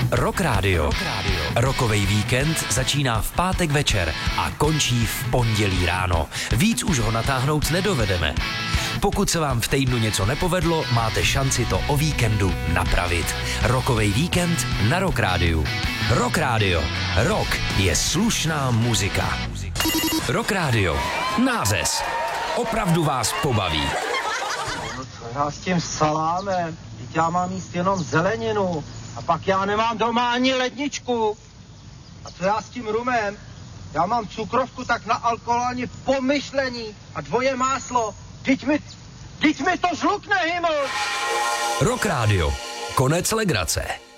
Rock Radio. Rockovej víkend začíná v pátek večer a končí v pondělí ráno. Víc už ho natáhnout nedovedeme. Pokud se vám v týdnu něco nepovedlo, máte šanci to o víkendu napravit. Rockovej víkend na Rock Radio. Rock Radio. Rock je slušná muzika. Rock Radio. Nářez. Opravdu vás pobaví. No co já s tím salámem? Teď já mám jíst jenom zeleninu. A pak já nemám doma ani ledničku. A co já s tím rumem? Já mám cukrovku, tak na alkohol ani pomyšlení. A dvoje máslo. Teď mi to žlukne, hyml! Rock Radio. Konec legrace.